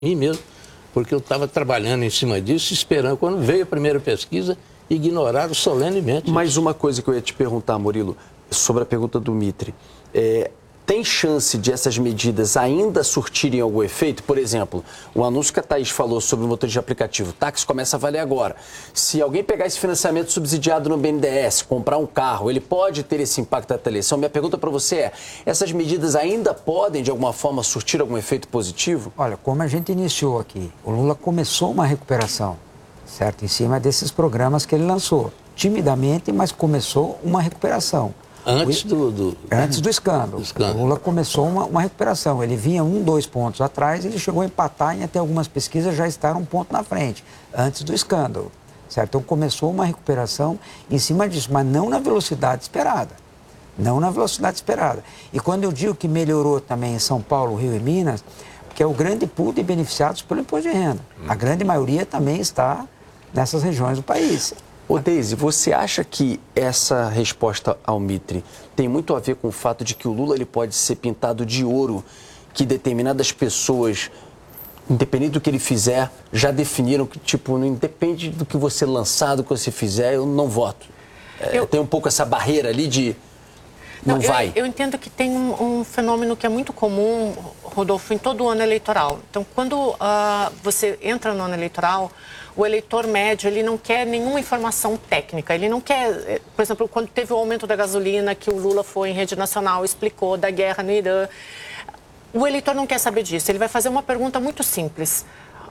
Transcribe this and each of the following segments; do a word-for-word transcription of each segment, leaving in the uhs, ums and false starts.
mim mesmo, porque eu estava trabalhando em cima disso, esperando. Quando veio a primeira pesquisa, ignoraram solenemente. Mais uma coisa que eu ia te perguntar, Murilo, sobre a pergunta do Mitre. É, tem chance de essas medidas ainda surtirem algum efeito? Por exemplo, o anúncio que a Thaís falou sobre o motorista de aplicativo, o táxi começa a valer agora. Se alguém pegar esse financiamento subsidiado no B N D E S, comprar um carro, ele pode ter esse impacto até a eleição? Minha pergunta para você é, essas medidas ainda podem, de alguma forma, surtir algum efeito positivo? Olha, como a gente iniciou aqui, o Lula começou uma recuperação, certo? Em cima desses programas que ele lançou. Timidamente, mas começou uma recuperação. Antes do, do... Antes do escândalo. do escândalo. O Lula começou uma, uma recuperação. Ele vinha um, dois pontos atrás, ele chegou a empatar e até algumas pesquisas já estar um ponto na frente, antes do escândalo. Certo? Então começou uma recuperação em cima disso, mas não na velocidade esperada. Não na velocidade esperada. E quando eu digo que melhorou também em São Paulo, Rio e Minas, porque é o grande pool de beneficiados pelo imposto de renda. A grande maioria também está nessas regiões do país. Ô, Deise, você acha que essa resposta ao Mitre tem muito a ver com o fato de que o Lula ele pode ser pintado de ouro, que determinadas pessoas, independente do que ele fizer, já definiram que, tipo, não independe do que você lançar, do que você fizer, eu não voto. É, eu... Tem um pouco essa barreira ali de não, não vai. Eu, eu entendo que tem um, um fenômeno que é muito comum, Rodolfo, em todo o ano eleitoral. Então, quando uh, você entra no ano eleitoral, o eleitor médio, ele não quer nenhuma informação técnica, ele não quer, por exemplo, quando teve o aumento da gasolina, que o Lula foi em rede nacional, explicou da guerra no Irã, o eleitor não quer saber disso, ele vai fazer uma pergunta muito simples.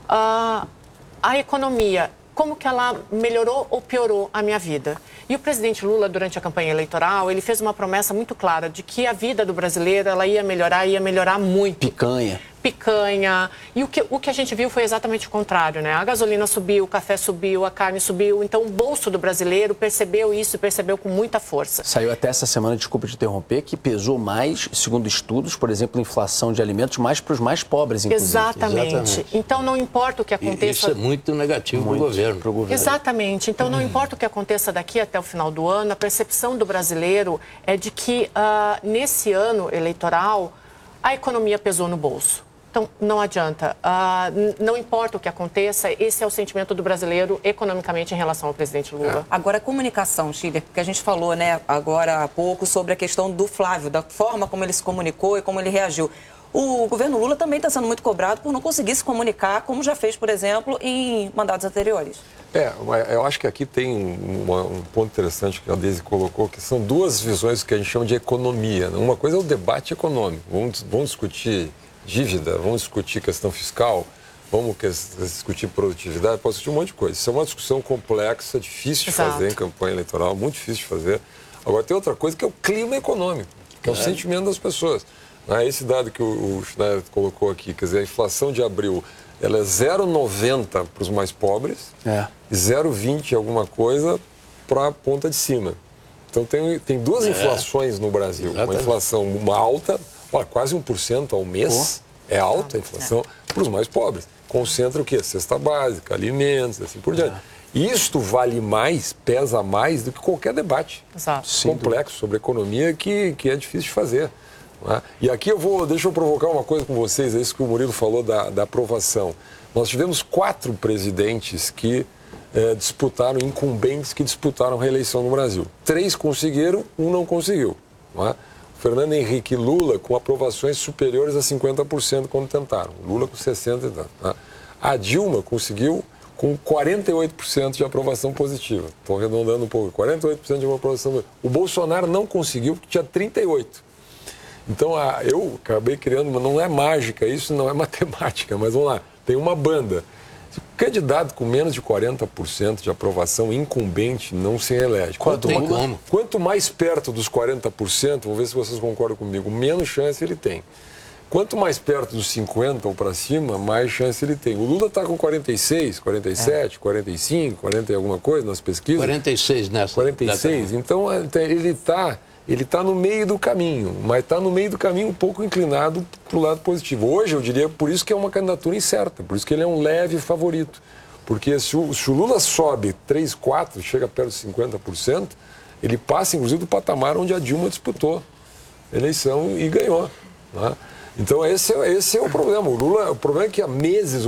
Uh, a economia, como que ela melhorou ou piorou a minha vida? E o presidente Lula, durante a campanha eleitoral, ele fez uma promessa muito clara de que a vida do brasileiro, ela ia melhorar, ia melhorar muito. Picanha. Picanha. E o que, o que a gente viu foi exatamente o contrário, né? A gasolina subiu, o café subiu, a carne subiu. Então, o bolso do brasileiro percebeu isso e percebeu com muita força. Saiu até essa semana, desculpa te interromper, que pesou mais, segundo estudos, por exemplo, inflação de alimentos, mais para os mais pobres, inclusive. Exatamente. Exatamente. Então, não importa o que aconteça... E isso é muito negativo para o governo. Pro governo. Exatamente. Então, não hum. importa o que aconteça daqui até o final do ano, a percepção do brasileiro é de que, uh, nesse ano eleitoral, a economia pesou no bolso. Então, não adianta. Uh, não importa o que aconteça, esse é o sentimento do brasileiro economicamente em relação ao presidente Lula. Agora, a comunicação, Schiller, porque a gente falou, né, agora há pouco sobre a questão do Flávio, da forma como ele se comunicou e como ele reagiu. O governo Lula também está sendo muito cobrado por não conseguir se comunicar, como já fez, por exemplo, em mandatos anteriores. É, eu acho que aqui tem um, um ponto interessante que a Deise colocou, que são duas visões que a gente chama de economia. Uma coisa é o debate econômico. Vamos, vamos discutir dívida, vamos discutir questão fiscal, vamos discutir produtividade, pode discutir um monte de coisa. Isso é uma discussão complexa, difícil de Exato. fazer em campanha eleitoral, muito difícil de fazer. Agora, tem outra coisa que é o clima econômico, que é o é. sentimento das pessoas. Esse dado que o Schneider colocou aqui, quer dizer, a inflação de abril, ela é zero vírgula noventa para os mais pobres é. e zero vírgula vinte alguma coisa para a ponta de cima. Então, tem, tem duas é. inflações no Brasil. Exatamente. Uma inflação uma alta, olha, quase um por cento ao mês, oh. é alta a inflação é. para os mais pobres. Concentra o quê? Cesta básica, alimentos, assim por diante. É. Isto vale mais, pesa mais do que qualquer debate Exato. complexo sobre economia que, que é difícil de fazer. Né? E aqui eu vou, deixa eu provocar uma coisa com vocês, é isso que o Murilo falou da, da aprovação. Nós tivemos quatro presidentes que eh, disputaram, incumbentes que disputaram reeleição no Brasil. Três conseguiram, um não conseguiu. Não é? Fernando Henrique e Lula com aprovações superiores a cinquenta por cento quando tentaram. Lula com sessenta por cento. Né? A Dilma conseguiu com quarenta e oito por cento de aprovação positiva. Estou arredondando um pouco, quarenta e oito por cento de uma aprovação positiva. O Bolsonaro não conseguiu porque tinha trinta e oito por cento. Então, eu acabei criando, mas não é mágica, isso não é matemática, mas vamos lá, tem uma banda. O candidato com menos de quarenta por cento de aprovação incumbente não se reelege. Quanto, mais, quanto mais perto dos quarenta por cento, vou ver se vocês concordam comigo, menos chance ele tem. Quanto mais perto dos cinquenta por cento ou para cima, mais chance ele tem. O Lula está com quarenta e seis, quarenta e sete, é. quarenta e cinco, quarenta e alguma coisa nas pesquisas. quarenta e seis nessa. quarenta e seis, então ele está... Ele está no meio do caminho, mas está no meio do caminho um pouco inclinado para o lado positivo. Hoje, eu diria, por isso que é uma candidatura incerta, por isso que ele é um leve favorito. Porque se o, se o Lula sobe três, quatro, chega perto de cinquenta por cento, ele passa, inclusive, do patamar onde a Dilma disputou a eleição e ganhou. Né? Então esse, é- esse é o problema. O Lula, o problema é que há meses